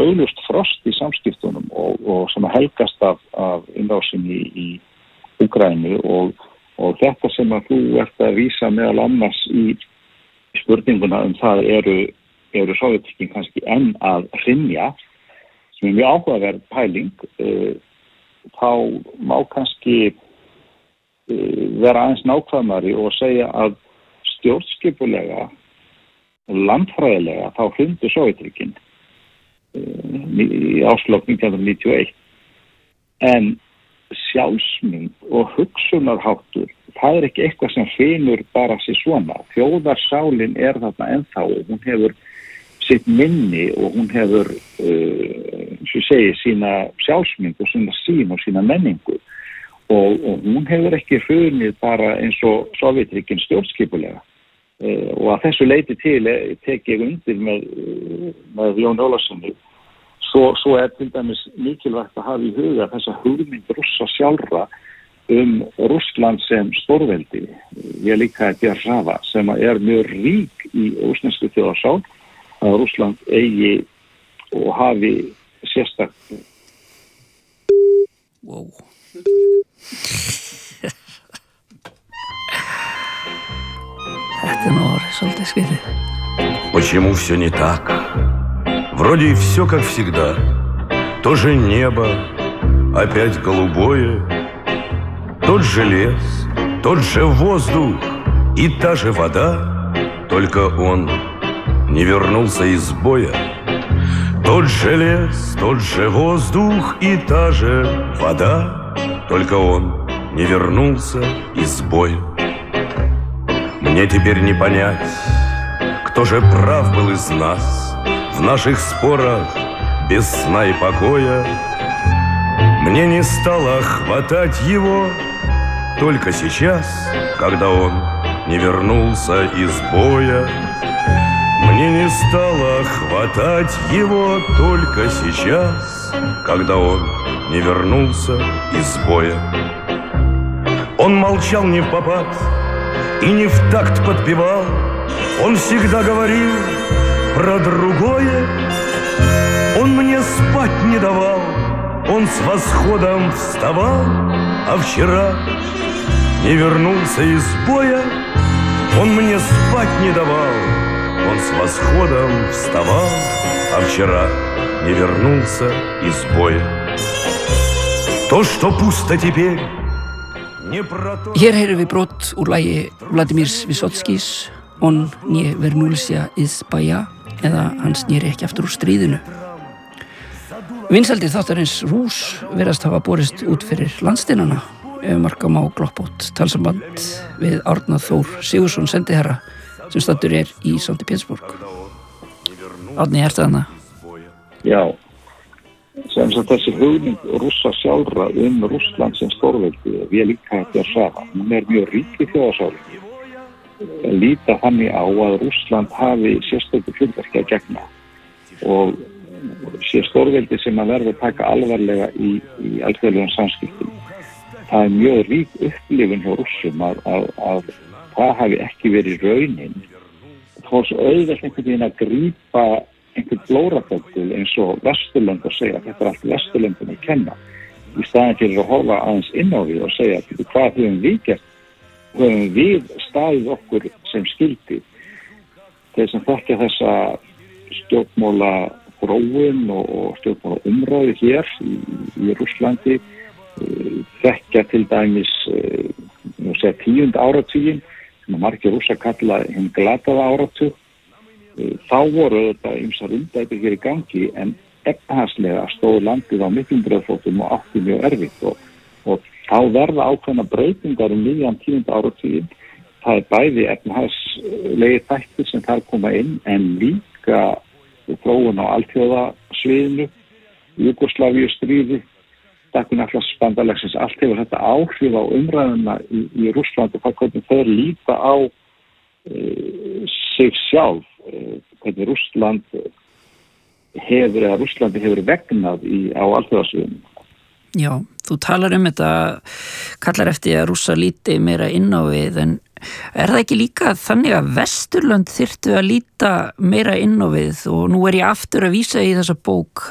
augljóst frost í samskiptunum og sem helgast af innrásinni í Úkraínu og þetta sem að þú ert að vísa meðal annars í spurninguna það eru Sovétríkin kannski enn að hrynja, sem er mjög áhugaverð pæling, þá má kannski vera aðeins nákvæmari og segja að stjórnskipulega og landfræðilega þá hrundu Sovétríkin í árslok 1991. En sjálfsmynd og hugsunarháttur, það ekki eitthvað sem hrynur bara sér svona. Þjóðarsálin þarna ennþá og hún hefur sitt minni og hún hefur, eins og ég segi, sína sjálfsmynd og sína sýn og sína menningu og hún hefur ekki hrunið bara eins og Sovétríkin stjórnskipulega. Og að þessu leyti til tek ég undir með Jón Ólafssoni. Svo til dæmis mikilvægt að hafa í huga þessa hugmynd Rússa sjálfra Rússland sem stórveldi. Ég líka Держава sem mjög rík í rússnesku þjóðarsál að Rússland eigi og hafi sérstakt. Wow. Это норы, сольтый скрытый. Почему все не так? Вроде и все как всегда. То же небо, опять голубое, тот же лес, тот же воздух и та же вода, только он не вернулся из боя. Тот же лес, тот же воздух и та же вода, только он не вернулся из боя. Мне теперь не понять, кто же прав был из нас в наших спорах без сна и покоя. Мне не стало хватать его только сейчас, когда он не вернулся из боя. Мне не стало хватать его только сейчас, когда он не вернулся из боя. Он молчал не впопад и не в такт подпевал, он всегда говорил про другое. Он мне спать не давал, он с восходом вставал, а вчера не вернулся из боя. Он мне спать не давал, он с восходом вставал, а вчера не вернулся из боя. То, что пусто теперь, не про то... Hér heyrum við brot úr lagi Vladimirs Vysotskís On nie verнулся из боя eða hann snýri ekki aftur úr stríðinu. Vinsældir þáttarins Rús virðast hafa borist út fyrir landsteinana ef marka má gloppótt talsamband við Árna Þór Sigurðsson sendiherra sem staddur í Sankt Pétursborg. Árni, ertu þarna? Já, sem þessi hugmynd Rússa sjálfra Rússland sem stórveldi og við líka Держава, hún mjög rík í þjóðarsálinu. Líta þannig á að Rússland hafi sérstöku hlutverki að gegna og sé stórveldi sem að verða að taka alvarlega í alþjóðlegum samskiptum. Það mjög rík upplifun hjá Rússum að það hafi ekki verið raunin. Þá auðvelt einhvern veginn að grípa einhvern blóraböggul eins og Vesturlönd og segja að þetta allt Vesturlöndum að kenna. Í staðinn fyrir að horfa aðeins inn á við og segja hvað höfum við gert? Höfum við staðið okkur sem skyldi. Þeir sem þekkja þessa stjórnmála þróun og stjórnmála umræðu hér í Rússlandi þekkja til dæmis 10. áratuginn sem að margir Rússar kalla hinn glataða áratug. Þá voru þetta ýmsar umdætur hér í gangi en efnahagslega stóð landið á miklum brauðfótum og átti mjög erfitt og þá verða ákveðna breytingar miðjan 10. áratuginn. Það bæði efnahagslegi þættir sem þar koma inn en líka þróun á alþjóðasviðinu, Júgóslavíustríði, Stakun Atlantshafsbandalagsins, allt hefur þetta áhrif á umræðuna í Rússlandi og hvernig þeir líta á sig sjálf, hvernig Rússlandi hefur vegnað á alþjóðasviðinu. Já, þú talar þetta, kallar eftir að Rússar líti meira inn á við, en það ekki líka þannig að Vesturlönd þyrftu að líta meira inn á við og nú ég aftur að vísa í þessa bók